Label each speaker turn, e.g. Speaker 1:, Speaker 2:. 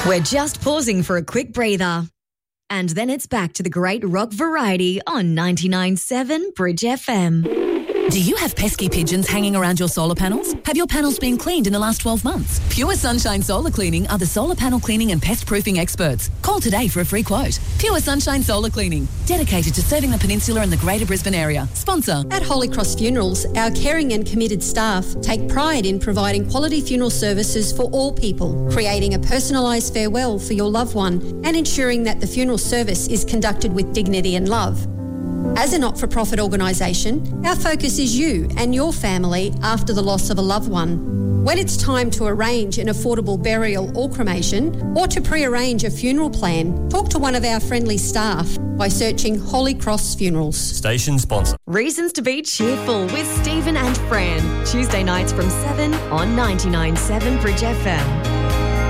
Speaker 1: We're just pausing for a quick breather. And then it's back to the great rock variety on 99.7 Bridge FM.
Speaker 2: Do you have pesky pigeons hanging around your solar panels? Have your panels been cleaned in the last 12 months? Pure Sunshine Solar Cleaning are the solar panel cleaning and pest proofing experts. Call today for a free quote. Pure Sunshine Solar Cleaning, dedicated to serving the peninsula and the Greater Brisbane area. Sponsor.
Speaker 3: At Holy Cross Funerals, our caring and committed staff take pride in providing quality funeral services for all people, creating a personalised farewell for your loved one and ensuring that the funeral service is conducted with dignity and love. As a not-for-profit organisation, our focus is you and your family after the loss of a loved one. When it's time to arrange an affordable burial or cremation, or to pre-arrange a funeral plan, talk to one of our friendly staff by searching Holy Cross Funerals.
Speaker 4: Station sponsor.
Speaker 1: Reasons to be cheerful with Stephen and Fran. Tuesday nights from 7 on 99.7 Bridge FM.